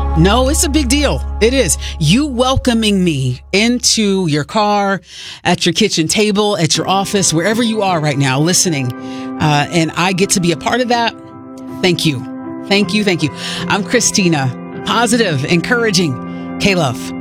No, it's a big deal. It is. You welcoming me into your car, at your kitchen table, at your office, wherever you are right now listening. And I get to be a part of that. Thank you. Thank you. Thank you. I'm Christina. Positive, encouraging, K-Love.